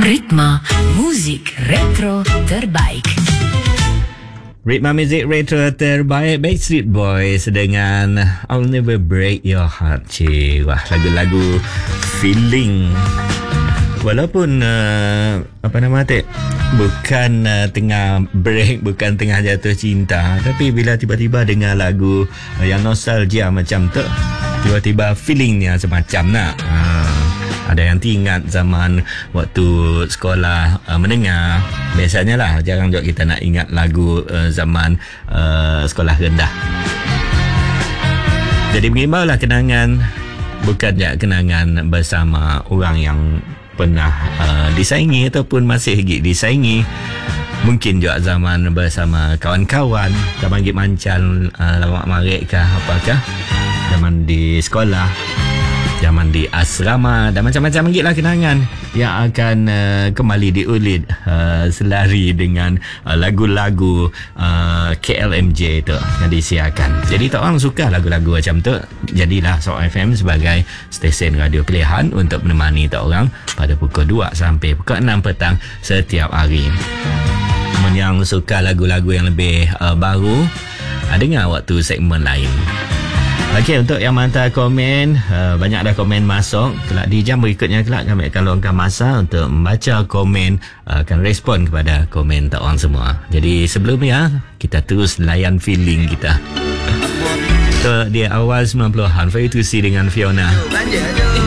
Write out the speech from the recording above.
Ritma muzik retro terbaik. Ritma muzik retro terbaik Backstreet Boys dengan I'll Never Break Your Heart. Wah, lagu-lagu feeling. Walaupun bukan tengah break, bukan tengah jatuh cinta, tapi bila tiba-tiba dengar lagu yang nostalgia macam tu, tiba-tiba feelingnya semacam nak. Ada yang ingat zaman waktu sekolah menengah. Biasanya lah, jarang juga kita nak ingat lagu zaman sekolah rendah. Jadi mengimbaulah kenangan, bukannya kenangan bersama orang yang pernah disaingi ataupun masih lagi disaingi. Mungkin juga zaman bersama kawan-kawan, zaman pergi mancal, lawak marik kah apakah, zaman di sekolah, zaman di asrama, dan macam-macam lagi lah kenangan yang akan kembali diulit selari dengan lagu-lagu KLMJ tu yang disiarkan. Jadi tak orang suka lagu-lagu macam tu. Jadilah Shock FM sebagai stesen radio pilihan untuk menemani tak orang pada pukul 2 sampai pukul 6 petang setiap hari. Yang suka lagu-lagu yang lebih baru, dengar waktu segmen lain. Okey, untuk yang mantap komen, banyak dah komen masuk. Kelak di jam berikutnya kelak kami akan luangkan masa untuk membaca komen, akan respon kepada komen tak orang semua. Jadi sebelumnya kita terus layan feeling kita. So di awal 90-an, For You To See dengan Fiona.